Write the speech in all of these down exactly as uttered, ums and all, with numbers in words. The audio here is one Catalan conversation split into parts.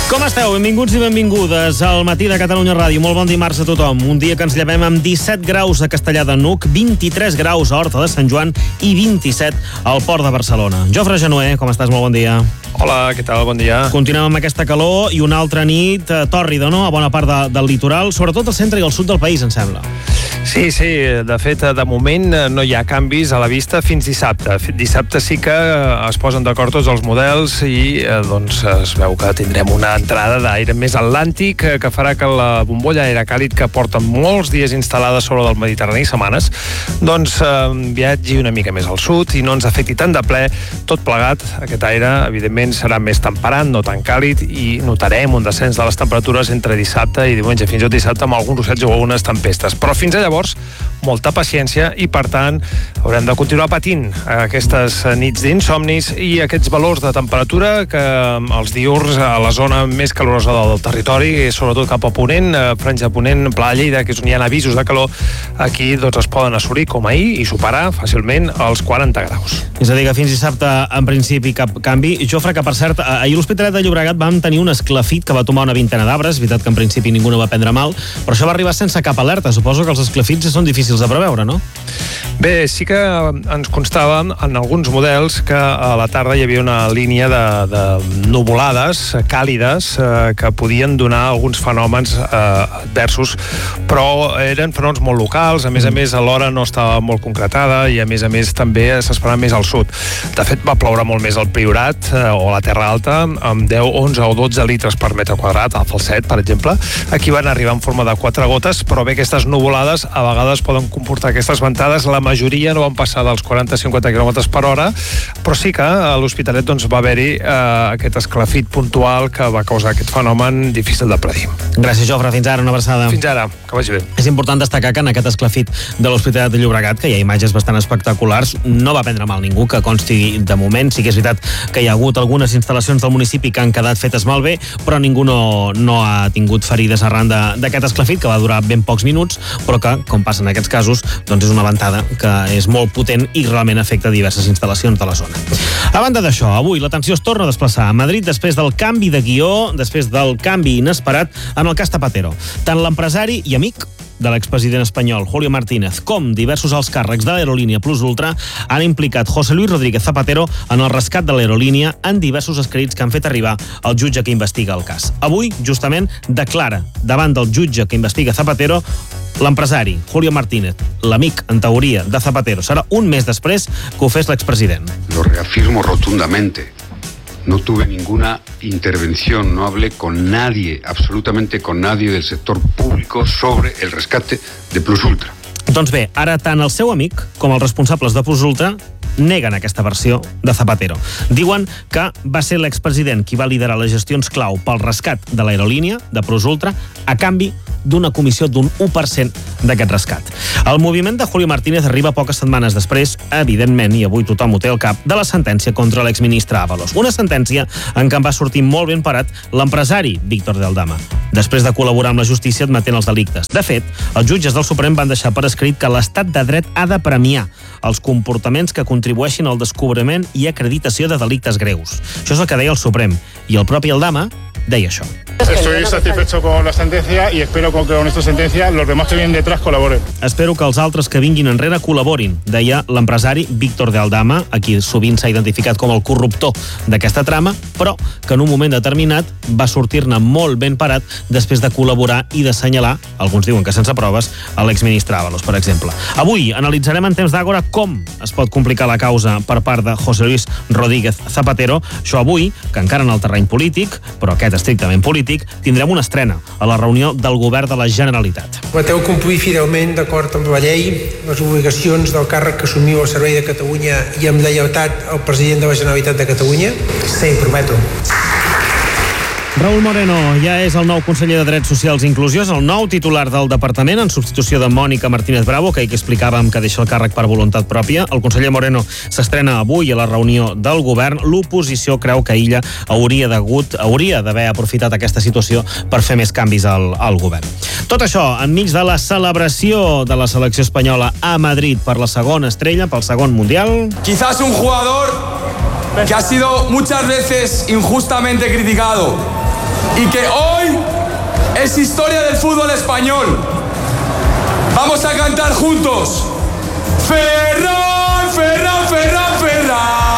Com esteu? Benvinguts i benvingudes al Matí de Catalunya Ràdio. Molt bon dimarts a tothom. Un dia que ens llevem amb disset graus a Castellar de N'Hug, vint-i-tres graus a Horta de Sant Joan i vint-i-set al Port de Barcelona. Jofre Genuer, com estàs? Molt bon dia. Hola, què tal? Bon dia. Continuem amb aquesta calor i una altra nit eh, tòrrida, no?, a bona part de, del litoral, sobretot al centre i al sud del país, em sembla. Sí, sí, de fet, de moment no hi ha canvis a la vista fins dissabte. Dissabte sí que es posen d'acord tots els models i eh, doncs es veu que tindrem una entrada d'aire més atlàntic que farà que la bombolla d'aire càlid que porta molts dies instal·lada sobre del Mediterrani, setmanes, doncs eh, viatgi una mica més al sud i no ens afecti tant de ple. Tot plegat, aquest aire, evidentment, serà més temperat, no tan càlid, i notarem un descens de les temperatures entre dissabte i diumenge, fins i tot dissabte amb alguns ruixats o algunes tempestes. Però fins a llavors, molta paciència i, per tant, haurem de continuar patint aquestes nits d'insomnis i aquests valors de temperatura que els diürns a la zona més calorosa del territori, sobretot cap a Ponent, franja Ponent, Pla de Lleida, que és on hi ha avisos de calor, aquí doncs es poden assolir, com ahir, i superar fàcilment els quaranta graus. És a dir, que fins dissabte, en principi, cap canvi. Jofre, que per cert, ahir a l'Hospitalet de Llobregat vam tenir un esclafit que va tomar una vintena d'arbres, és veritat que en principi ningú no va prendre mal, però això va arribar sense cap alerta. Suposo que els esclafits són difícils de preveure, no? Bé, sí que ens constava en alguns models que a la tarda hi havia una línia de, de nuvolades càlides eh, que podien donar alguns fenòmens eh, adversos, però eren fenòmens molt locals, a més a més l'hora no estava molt concretada i a més a més també s'esperava més al sud. De fet, va ploure molt més al Priorat eh, o a la Terra Alta, amb deu, onze o dotze litres per metre quadrat, al Falset, per exemple. Aquí van arribar en forma de quatre gotes, però bé, aquestes nuvolades a vegades poden comportar aquestes ventades. La majoria no van passar dels quaranta a cinquanta quilòmetres per hora, però sí que a l'Hospitalet doncs, va haver-hi eh, aquest esclafit puntual que va causar aquest fenomen difícil de predir. Gràcies, Jofre. Fins ara, una abraçada. Fins ara, que vagi bé. És important destacar que en aquest esclafit de l'Hospitalet de Llobregat, que hi ha imatges bastant espectaculars, no va prendre mal ningú, que consti de moment. Sí que és veritat que hi ha hagut algunes instal·lacions del municipi que han quedat fetes malbé, però ningú no, no ha tingut ferides arran d'aquest esclafit, que va durar ben pocs minuts, però que, com passa en aquests casos, doncs és una ventada que és molt potent i realment afecta diverses instal·lacions de la zona. A banda d'això, avui l'atenció es torna a desplaçar a Madrid després del canvi de guió, després del canvi inesperat en el cas Zapatero. Tant l'empresari i amic de l'expresident espanyol Julio Martínez com diversos alts càrrecs de l'aerolínia Plus Ultra han implicat José Luis Rodríguez Zapatero en el rescat de l'aerolínia en diversos escrits que han fet arribar al jutge que investiga el cas. Avui, justament, declara davant del jutge que investiga Zapatero l'empresari Julio Martínez, l'amic, en teoria, de Zapatero. Serà un mes després que ho fes l'expresident. Lo reafirmo rotundamente. No tuve ninguna intervención, no hablé con nadie, absolutamente con nadie del sector público sobre el rescate de Plus Ultra. Doncs bé, ara tant el seu amic com els responsables de Plus Ultra neguen aquesta versió de Zapatero. Diuen que va ser l'expresident qui va liderar les gestions clau pel rescat de l'aerolínia, de Plus Ultra, a canvi d'una comissió d'un u per cent d'aquest rescat. El moviment de Julio Martínez arriba poques setmanes després, evidentment, i avui tothom ho té al cap, de la sentència contra l'exministre Ábalos. Una sentència en què en va sortir molt ben parat l'empresari Víctor de Aldama, després de col·laborar amb la justícia admetent els delictes. De fet, els jutges del Suprem van deixar per escrit que l'estat de dret ha de premiar els comportaments que contribueixin al descobriment i acreditació de delictes greus. Això és el que deia el Suprem, i el propi Aldama deia això. Estoy satisfecho con la sentencia y espero que con esta sentencia los demás que vienen detrás colaboren. Espero que els altres que vinguin enrere col·laborin, deia l'empresari Víctor de Aldama, a qui sovint s'ha identificat com el corruptor d'aquesta trama, però que en un moment determinat va sortir-ne molt ben parat després de col·laborar i d'assenyalar, alguns diuen que sense proves, a l'exministre Ábalos, per exemple. Avui analitzarem en temps d'àgora com es pot complicar la causa per part de José Luis Rodríguez Zapatero. Això avui, que encara en el terreny polític, però aquest estrictament polític, tindrem una estrena a la reunió del govern de la Generalitat. Prometeu complir fidelment, d'acord amb la llei, les obligacions del càrrec que assumiu al servei de Catalunya i amb lleialtat al president de la Generalitat de Catalunya? Sí, prometo. Raúl Moreno ja és el nou conseller de Drets Socials i Inclusió, és el nou titular del departament en substitució de Mònica Martínez Bravo, que ahir explicàvem que deixa el càrrec per voluntat pròpia. El conseller Moreno s'estrena avui a la reunió del govern. L'oposició creu que ella hauria d'hagut, hauria d'haver aprofitat aquesta situació per fer més canvis al, al govern. Tot això enmig de la celebració de la selecció espanyola a Madrid per la segona estrella, pel segon Mundial. Quizás un jugador que ha sido muchas veces injustamente criticado. y que hoy es historia del fútbol español. Vamos a cantar juntos. Ferran, Ferran, Ferran, Ferran.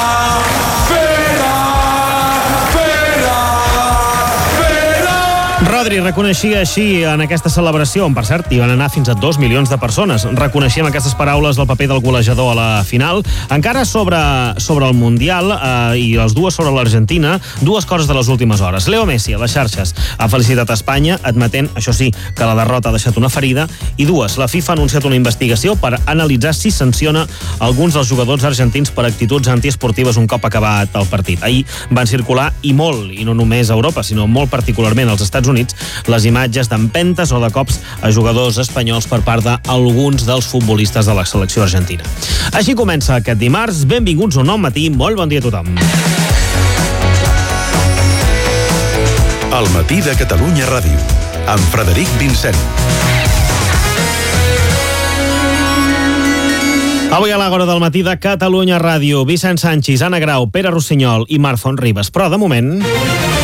Rodri reconeixia així en aquesta celebració, on per cert hi van anar fins a dos milions de persones. Reconeixia amb aquestes paraules el paper del golejador a la final. Encara sobre, sobre el Mundial eh, i les dues sobre l'Argentina, dues coses de les últimes hores. Leo Messi a les xarxes ha felicitat a Espanya, admetent, això sí, que la derrota ha deixat una ferida, i dues, la FIFA ha anunciat una investigació per analitzar si sanciona alguns dels jugadors argentins per actituds antiesportives un cop acabat el partit. Ahir van circular, i molt, i no només a Europa, sinó molt particularment als Estats Units, les imatges d'empentes o de cops a jugadors espanyols per part d'alguns dels futbolistes de la selecció argentina. Així comença aquest dimarts. Benvinguts a un nou matí. Molt bon dia a tothom. El matí de Catalunya Ràdio, amb Frederic Vincent. Avui a l'Àgora del matí de Catalunya Ràdio, Vicent Sanchis, Anna Grau, Pere Rossinyol i Marc Fontribes. Però de moment...